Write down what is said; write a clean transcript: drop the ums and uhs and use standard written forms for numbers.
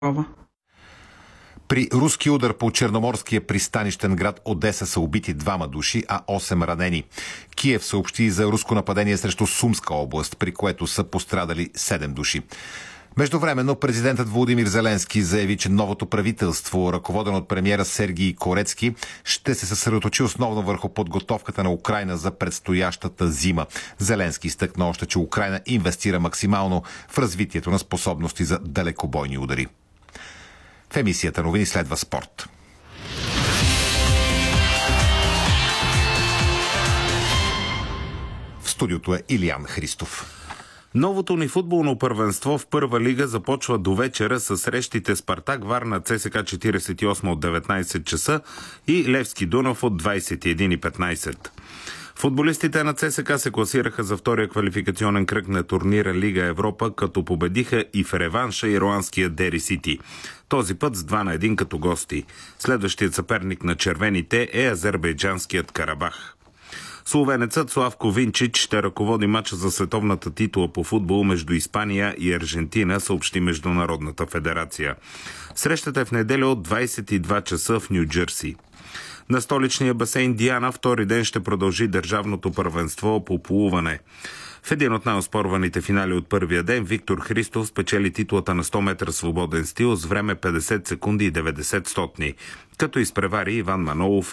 При руски удар по черноморския пристанищен град Одеса са убити 2 души, а 8 ранени. Киев съобщи за руско нападение срещу Сумска област, при което са пострадали 7 души. Междувременно президентът Володимир Зеленски заяви, че новото правителство, ръководено от премиера Сергий Корецки, ще се съсредоточи основно върху подготовката на Украйна за предстоящата зима. Зеленски изтъкна още, че Украйна инвестира максимално в развитието на способности за далекобойни удари. В емисията новини следва спорт. В студиото е Илиян Христов. Новото ни футболно първенство в първа лига започва до вечера с срещите Спартак Варна ЦСК 48 от 19 часа и Левски Дунав от 21:15. Футболистите на ЦСК се класираха за втория квалификационен кръг на турнира Лига Европа, като победиха и в реванша ирландския Дери Сити. Този път с 2-1 като гости. Следващият съперник на червените е азербайджанският Карабах. Словенецът Славко Винчич ще ръководи мача за световната титула по футбол между Испания и Аржентина, съобщи Международната федерация. Срещата е в неделя от 22 часа в Ню Джерси. На столичния басейн Диана втори ден ще продължи държавното първенство по плуване. В един от най-оспорваните финали от първия ден Виктор Христов спечели титлата на 100 метра свободен стил с време 50 секунди и 90 стотни, като изпревари Иван Манолов